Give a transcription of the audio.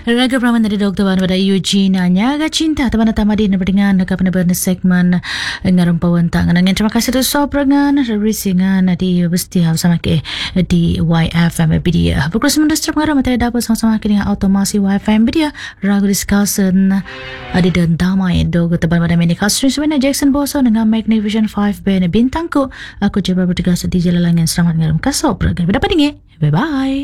Raga Praman dari Dr. Wan pada Eugene Nyaga Cinta Taman Tamadin Berdengan Kapan Berna segmen Ngarumpawan Tangan. Terima kasih tu Sobrangan Risingan di Besti Sama ke di YFM Media. Pukul 19 Mengaram Materi dapat sama-sama dengan Automasi YFM Media. Ragu discussion Adi dan Damai Dr. Taman pada Mini Kasrin Sebenarnya Jackson Boso dengan Magnificent 5 Band Bintangku. Aku coba bertugas di Jalan Langit. Selamat ngarum Kasobrangan. Berdapat ini. Bye-bye.